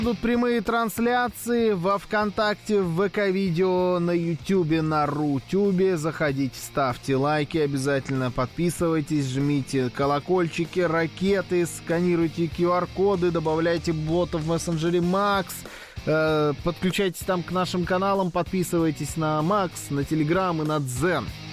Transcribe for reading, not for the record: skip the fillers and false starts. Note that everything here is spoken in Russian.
Будут прямые трансляции во ВКонтакте, в ВК-видео, на Ютубе, на Рутюбе. Заходите, ставьте лайки, обязательно подписывайтесь, жмите колокольчики, ракеты, сканируйте QR-коды, добавляйте бота в мессенджере Макс. Подключайтесь там к нашим каналам, подписывайтесь на Макс, на Телеграм и на Дзен.